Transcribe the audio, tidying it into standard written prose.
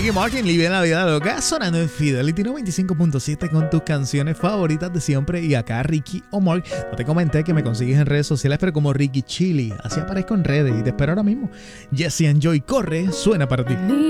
Ricky Martin, Vive la vida loca, sonando en Fidelity 95.7 con tus canciones favoritas de siempre. Y acá Ricky Omar, no te comenté que me consigues en redes sociales, pero como Ricky Chili, así aparezco en redes y te espero ahora mismo. Jesse and Joy, corre, suena para ti.